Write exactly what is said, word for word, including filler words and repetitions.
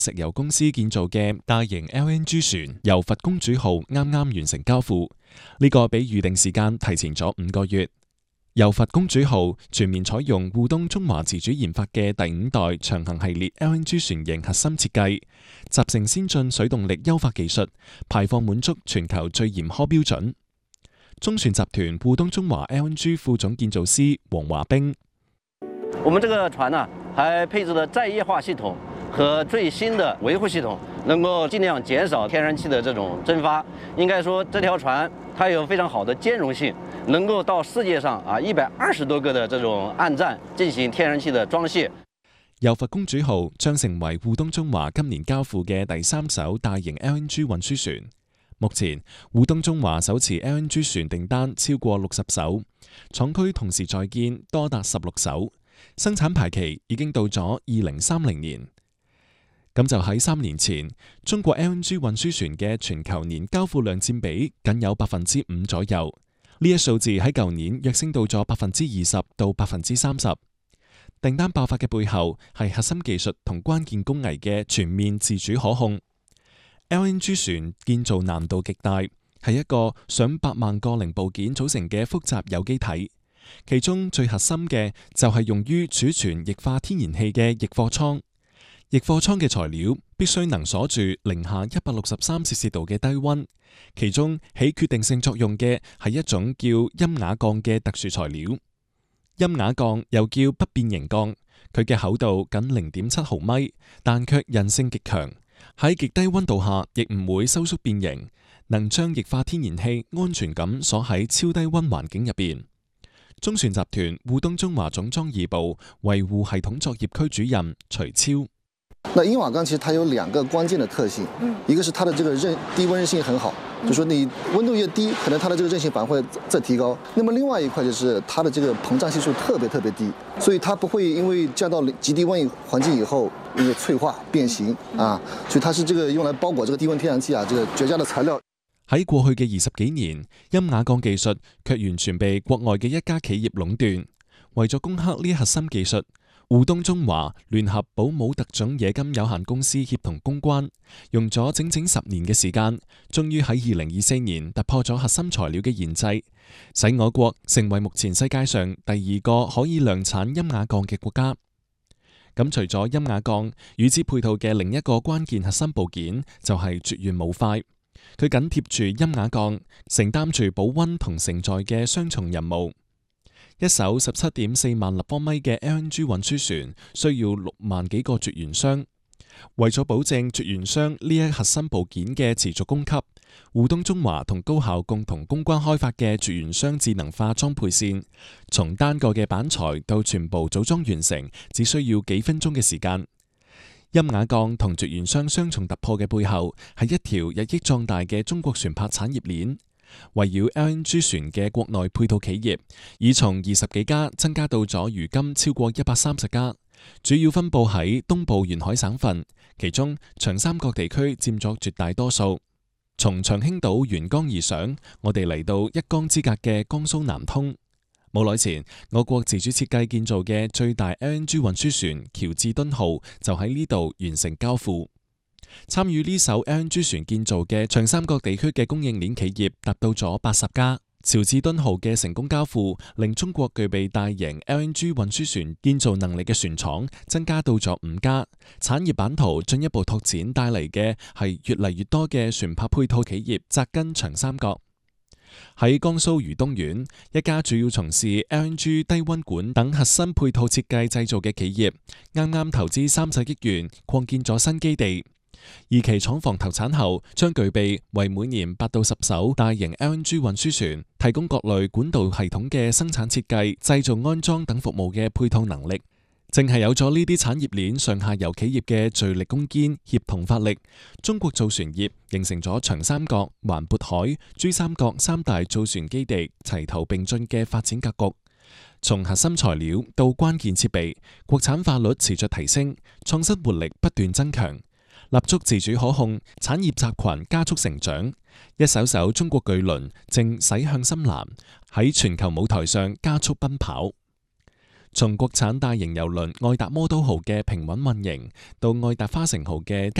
石油公司建造嘅大型 L N G 船由佛公主號啱啱完成交付，呢、這個比預定時間提前咗五個月。由佛公主號全面採用滬東中華自主研發嘅第五代長行系列 L N G 船型核心設計，集成先進水動力優化技術，排放滿足全球最嚴苛標準。中船集團滬東中華 L N G 副總建造師黃華兵： 我們這個船呢，還配置了載液化系統和最新的維護系統，能夠盡量減少天然氣的這種蒸發。應該說，這條船它有非常好的兼容性，能夠到世界上啊一百二十多個的這種岸站進行天然氣的裝卸。 由佛公主號將成為滬東中華今年交付嘅第三艘大型 L N G 運輸船。目前，滬東中華手持 L N G 船訂單超過六十艘，廠區同時在建多達十六艘，生產排期已經到咗二零三零年。咁就喺三年前，中國 L N G 運輸船嘅全球年交付量佔比僅有百分之五左右，呢一數字喺舊年躍升到咗百分之二十到百分之三十。訂單爆發嘅背後係核心技術同關鍵工藝嘅全面自主可控。L N G 船建造難度極大，係一個上百萬個零部件組成嘅複雜有機體，其中最核心嘅就係用於儲存液化天然氣嘅液貨倉。液貨倉嘅材料必須能鎖住零下一百六十三攝氏度嘅低溫，其中起決定性作用嘅係一種叫陰瓦鋼嘅特殊材料。陰瓦鋼又叫不變形鋼，佢嘅厚度僅零點七毫米，但卻韌性極強，喺極低溫度下亦唔會收縮變形，能將液化天然氣安全咁鎖喺超低溫環境入邊。中船集團滬東中華總裝儀部維護系統作業區主任徐超。 那陰瓦鋼其實它有兩個關鍵的特性，一個是它的這個韌低溫韌性很好，就說你溫度越低，可能它的這個韌性反而會再提高。那麼另外一塊就是它的這個膨脹係數特別特別低，所以它不會因為降到極低溫環境以後，因為脆化變形啊，所以它是這個用來包裹這個低溫天然氣啊，這個絕佳的材料。 喺過去嘅二十幾年，陰瓦鋼技術卻完全被國外嘅一家企業壟斷。為咗攻克呢核心技術，滬東中華聯合寶武特種冶金有限公司協同攻關，用咗整整十年嘅時間，終於喺二零二四年突破咗核心材料嘅研製，使我國成為目前世界上第二個可以量產陰瓦鋼嘅國家。咁除咗陰瓦鋼，與之配套嘅另一個關鍵核心部件就係絕緣模塊，佢緊貼住陰瓦鋼，承擔住保溫同承載嘅雙重任務。一艘十七點四萬立方米嘅 L N G 運輸船需要六萬幾個絕緣箱，為咗保證絕緣箱呢一核心部件嘅持續供給，滬東中華同高校共同攻關開發嘅絕緣箱智能化裝配線，從單個嘅板材到全部組裝完成，只需要幾分鐘嘅時間。陰瓦鋼同絕緣箱雙重突破嘅背後，係一條日益壯大嘅中國船舶產業鏈。圍繞 L N G 船嘅國內配套企業，已從二十幾家增加到咗如今超過一百三十家，主要分佈喺東部沿海省份，其中長三角地區佔咗絕大多數。從長興島沿江而上，我哋嚟到一江之隔嘅江蘇南通。冇耐前，我國自主設計建造嘅最大 L N G 運輸船喬治敦號就喺呢度完成交付。參與呢艘 L N G 船建造嘅長三角地區嘅供應鏈企業達到咗八十家。喬治敦號嘅成功交付，令中國具備大型 L N G 運輸船建造能力嘅船廠增加到咗五家，產業版圖進一步拓展，帶嚟嘅係越嚟越多嘅船舶配套企業扎根長三角。喺江蘇余東縣，一家主要從事 L N G 低溫管等核心配套設計製造嘅企業，啱啱投資三十億元擴建咗新基地。二期廠房投產後，將具備為每年八到十艘大型 L N G 運輸船提供各類管道系統嘅生產設計、製造、安裝等服務嘅配套能力。正係有咗呢啲產業鏈上下游企業嘅聚力攻堅、協同發力，中國造船業形成咗長三角、環渤海、珠三角三大造船基地齊頭並進嘅發展格局。從核心材料到關鍵設備，國產化率持續提升，創新活力不斷增強。立足自主可控，產業集群加速成長，一艘艘中國巨輪正駛向深藍，喺全球舞台上加速奔跑。 從國產大型郵輪愛達魔都號嘅平穩運營，到愛達花城號嘅